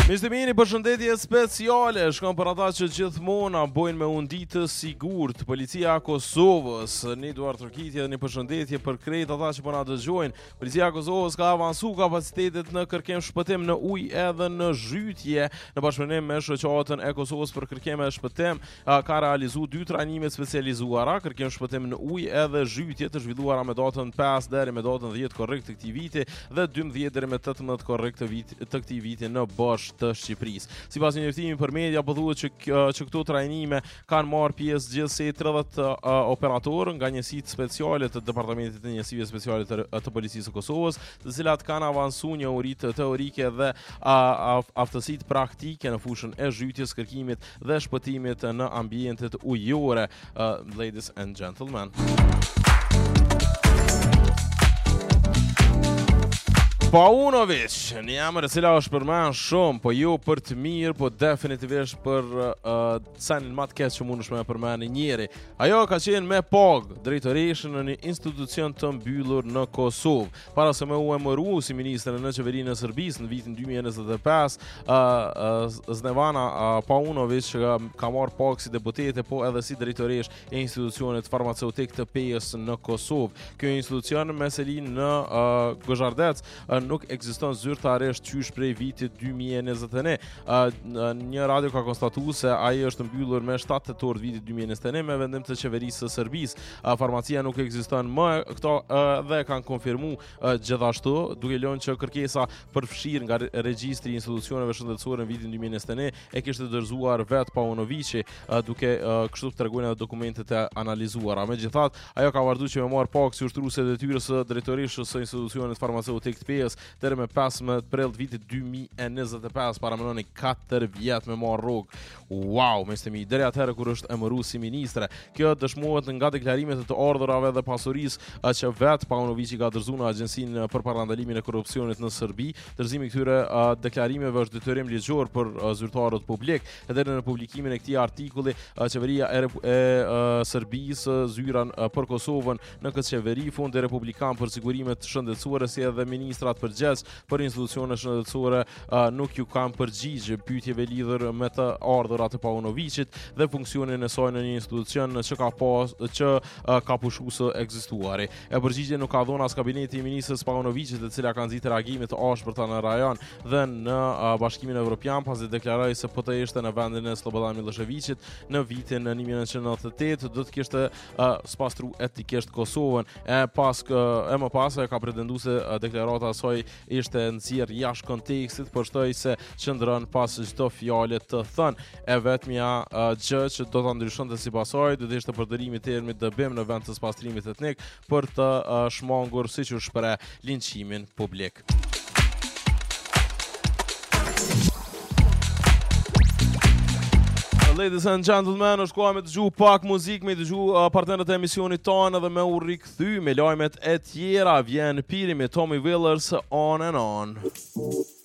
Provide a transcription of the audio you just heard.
Mishtemini, përshëndetje speciale shkon për ata që gjithmonë bojnë me undit të sigurt. Policia e Kosovës, një duar tërkitje dhe një përshëndetje për krejt ata që po na dëgjojnë. Policia e Kosovës ka avansu kapacitetet në kërkem shpëtim në ujë edhe në zhytje. Në bashkëpunim me shoqatën e Kosovës për kërkeme e shpëtim, ka realizu 2 trajnime specializuara, kërkem shpëtim në ujë edhe zhytje të zhvilluara me datën 5 deri me datën 10 korrekt të këtij viti dhe 12 deri me 18 korrekt të këtij viti në Bosh të Shqipërisë. Sipas një njoftimi për media, po thuhet që këto trajnime kanë marrë pjesë gjithsej 30 operatorë nga njësitë speciale të Departamentit të Njësive Speciale të Policisë së Kosovës, të cilat kanë avansuar një uri teorike dhe aftësitë praktike në fushën e zhytjes, kërkimit dhe shpëtimit në ambientet ujore. Ladies and gentlemen. Paunović, një emër e cila është përmend shumë, po jo për të mirë, po definitivisht për senin më të keq që mundesh me përmend njëri. Ajo ka qenë me pagë drejtoreshën në një institucion të mbyllur në Kosovë. Para se me u emëru si ministre në qeverinë e Serbisë në vitin 2025, Znevana Paunović ka marrë pagë si deputete, po edhe si drejtoresh e institucionit farmaceutik të PES në Kosovë. Kjo institucion me selin në Gozhardec nuk ekziston zyrtarisht qysh prej vitit 2021. Një radio ka konstatuar se ai është mbyllur me 7 tetor vitit 2021 me vendim të qeverisë së Serbisë. Farmacia nuk ekziston më, këto dhe kanë konfirmuar gjithashtu, duke lënë që kërkesa për fshirje nga regjistri i institucioneve shëndetësore në vitin 2021 e kishte dorëzuar vet Paunovići, duke kështu tregojnë edhe dokumentet e analizuara. Megjithatë, ajo ka vazhduar që me marr pak si ushtruese e detyrës së drejtoreshës së institucionit farmaceutik të PES deri me 15 prill vitit 2025, para mënoni 4 vjet me marr rrugë. Wow, mështemi, deri atëherë kur është emëruar si ministre. Kjo dëshmohet nga deklarimet e të ardhurave dhe pasurisë që vet Paunovići ka dorëzuar në Agjencinë për parandalimin e korrupsionit në Serbi. Dorëzimi këtyre deklarimeve është detyrim ligjor për zyrtarët publik. Edhe në publikimin e këtij artikulli, qeveria e Serbisë zyran për Kosovën në këtë qeveri, Fondi Republikan për Sigurimet Shëndetësore si edhe ministrat përgjegjës për institucionet shëndetësore nuk ju kanë përgjigje pyetjeve lidhur me të ardhurat e Paunovićit dhe funksionin e saj në një institucion që ka pushuar së ekzistuari. E përgjigje nuk ka dhënë as kabineti i ministrit Paunovićit, e cila ka nxitur reagime të ashpërta në rajon dhe në Bashkimin Evropian, pasi deklaroi se po të ishte në vendin e Slobodan Miloševićit në vitin 1998 do të kishte spastru etikisht Kosovën. E më pas ka pretenduar se deklarata saj ishte nxjerr jashtë kontekstit, por shtoi se qëndron pas çdo fjale të thënë. E vetmja gjë që do ta ndryshonte sipas saj do të ishte përdorimi i termit dëbim në vend të pastrimit etnik për të shmangur, siç u shpreh, linçimin publik. Ladies and gentlemen, është koha me të dëgju pak muzikë, me të dëgju partnerët e emisionit tonë dhe me u rikthy me lajmet e tjera. Vjen Piri me Tommy Willers, On and On.